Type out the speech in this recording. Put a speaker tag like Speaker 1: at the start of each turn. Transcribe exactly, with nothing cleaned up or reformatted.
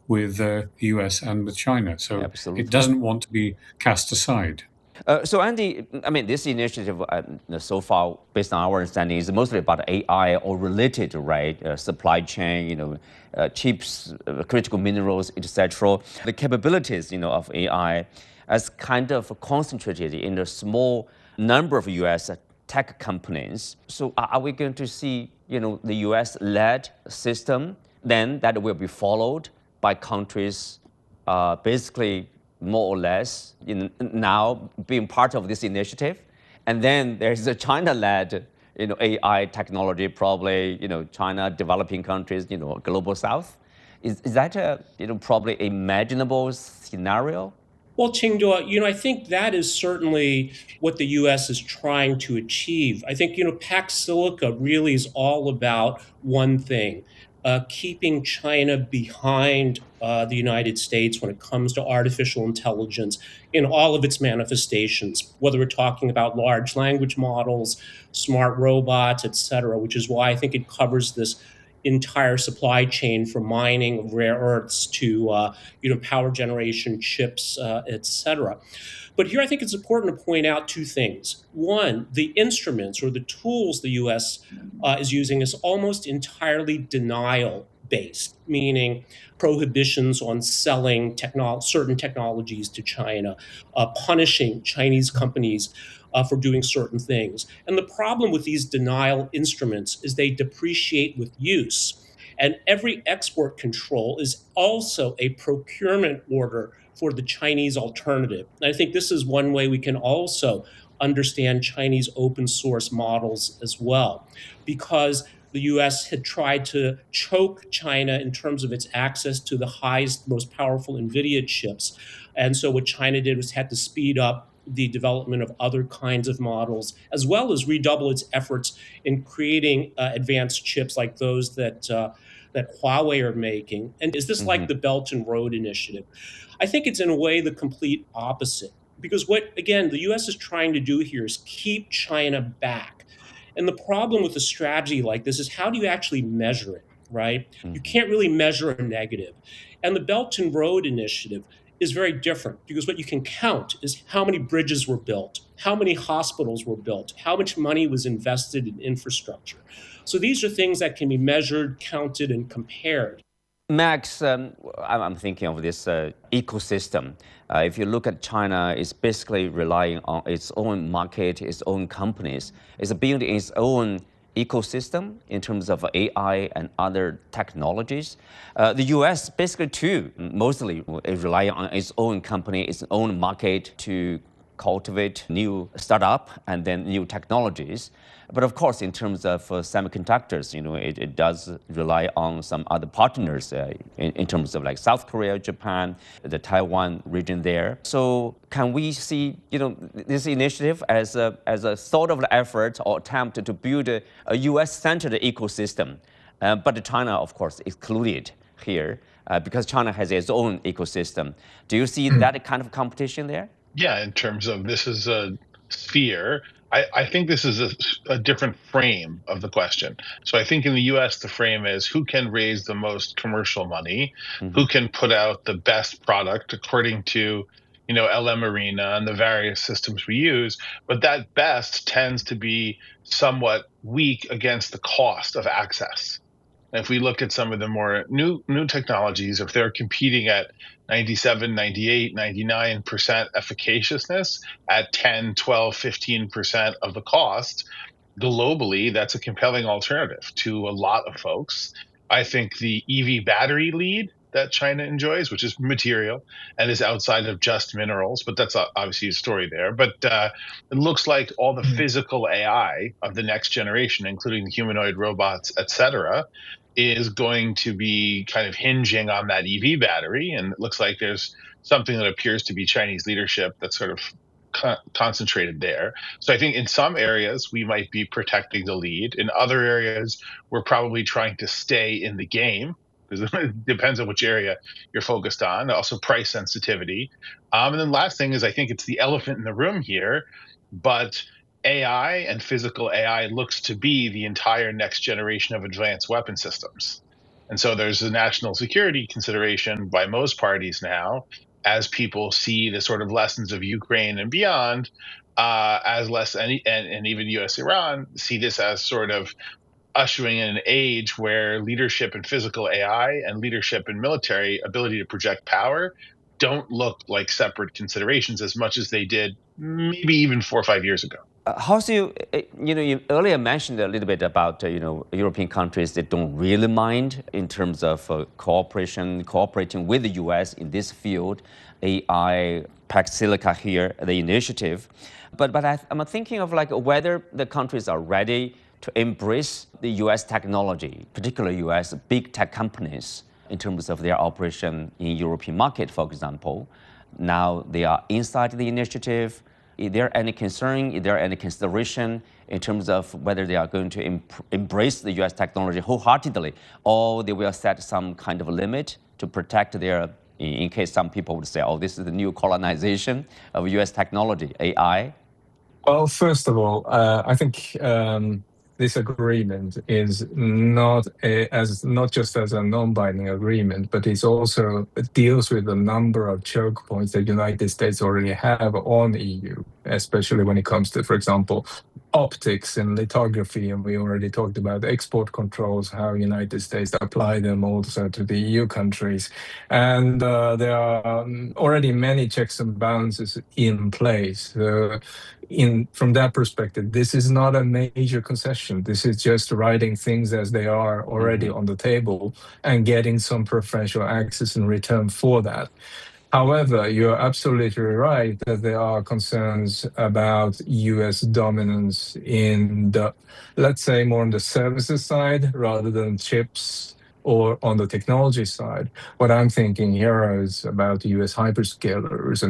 Speaker 1: with uh, the U S and with China. So it
Speaker 2: Absolutely.
Speaker 1: doesn't want to be cast aside.
Speaker 2: Uh, so, Andy, I mean, this initiative uh, so far, based on our understanding, is mostly about A I or related, right? Uh, supply chain, you know, uh, chips, uh, critical minerals, et cetera. The capabilities, you know, of A I as kind of concentrated in a small number of U S tech companies. So, are are we going to see, you know, the U S-led system then that will be followed by countries uh, basically more or less in, now being part of this initiative. And then there's a China-led you know, A I technology, probably you know, China, developing countries, you know, global south. Is, is that a, you know, probably imaginable scenario?
Speaker 3: Well, Chingduo, you know, I think that is certainly what the U S is trying to achieve. I think, you know, Pax Silica really is all about one thing, uh, keeping China behind uh, the United States when it comes to artificial intelligence in all of its manifestations, whether we're talking about large language models, smart robots, et cetera, which is why I think it covers this entire supply chain from mining of rare earths to uh, you know power generation, chips, uh, et cetera. But here I think it's important to point out two things. One, the instruments or the tools the U S uh, is using is almost entirely denial based, meaning prohibitions on selling technol- certain technologies to China, uh, punishing Chinese companies uh, for doing certain things. And the problem with these denial instruments is they depreciate with use. And every export control is also a procurement order for the Chinese alternative. And I think this is one way we can also understand Chinese open source models as well, because the U S had tried to choke China in terms of its access to the highest, most powerful NVIDIA chips. And so what China did was had to speed up the development of other kinds of models, as well as redouble its efforts in creating uh, advanced chips like those that uh, that Huawei are making. And is this
Speaker 2: Mm-hmm.
Speaker 3: like the Belt and Road Initiative? I think it's in a way the complete opposite. Because what, again, the U S is trying to do here is keep China back. And the problem with a strategy like this is how do you actually measure it, right? You
Speaker 2: Mm-hmm.
Speaker 3: can't really measure a negative. And the Belt and Road Initiative is very different because what you can count is how many bridges were built, how many hospitals were built, how much money was invested in infrastructure. So these are things that can be measured, counted, and compared.
Speaker 2: Max, um, I'm I'm thinking of this uh, ecosystem. Uh, if you look at China, it's basically relying on its own market, its own companies. It's building its own ecosystem in terms of A I and other technologies. Uh, the U S basically too, mostly is relying on its own company, its own market to cultivate new startup and then new technologies. But of course, in terms of uh, semiconductors, you know, it, it does rely on some other partners uh, in, in terms of like South Korea, Japan, the Taiwan region there. So can we see, you know, this initiative as a, as a sort of effort or attempt to build a, a U S-centered ecosystem, uh, but China, of course, excluded here uh, because China has its own ecosystem. Do you see that kind of competition there?
Speaker 4: Yeah, in terms of this is a sphere, I, I think this is a, a different frame of the question. So I think in the U S, the frame is who can raise the most commercial money,
Speaker 2: Mm-hmm.
Speaker 4: who can put out the best product according to, you know, L M Arena and the various systems we use. But that best tends to be somewhat weak against the cost of access. If we look at some of the more new new technologies, if they're competing at ninety-seven, ninety-eight, ninety-nine percent efficaciousness at ten, twelve, fifteen percent of the cost, globally, that's a compelling alternative to a lot of folks. I think the E V battery lead that China enjoys, which is material and is outside of just minerals, but that's obviously a story there. But uh, it looks like all the physical A I of the next generation, including the humanoid robots, et cetera, is going to be kind of hinging on that E V battery. And it looks like there's something that appears to be Chinese leadership that's sort of co- concentrated there. So I think in some areas we might be protecting the lead. In other areas, we're probably trying to stay in the game because it depends on which area you're focused on. Also, price sensitivity. Um, and then last thing is I think it's the elephant in the room here, but A I and physical A I looks to be the entire next generation of advanced weapon systems. And so there's a national security consideration by most parties now, as people see the sort of lessons of Ukraine and beyond, uh, as less any and, and even U S Iran see this as sort of ushering in an age where leadership in physical A I and leadership in military ability to project power don't look like separate considerations as much as they did maybe even four or five years ago.
Speaker 2: Uh, how's you, uh, you know, you earlier mentioned a little bit about, uh, you know, European countries that don't really mind in terms of uh, cooperation, cooperating with the U S in this field, A I, Pax Silica here, the initiative. But, but I, I'm thinking of like whether the countries are ready to embrace the U S technology, particularly U S big tech companies, in terms of their operation in European market, for example. Now they are inside the initiative. Is there any concern, is there any consideration in terms of whether they are going to em embrace the U S technology wholeheartedly, or they will set some kind of limit to protect their, in case some people would say, oh, this is the new colonization of U S technology, A I?
Speaker 5: Well, first of all, uh, I think um, this agreement is not a, as not just as a non-binding agreement, but it also deals with a number of choke points that the United States already have on the E U, especially when it comes to, for example, optics and lithography. And we already talked about export controls, how United States apply them also to the E U countries. And uh, there are already many checks and balances in place. Uh, in from that perspective, this is not a major concession. This is just writing things as they are already mm-hmm. on the table and getting some preferential access in return for that. However, you're absolutely right that there are concerns about U S dominance in the, let's say, more on the services side rather than chips or on the technology side. What I'm thinking here is about U S hyperscalers and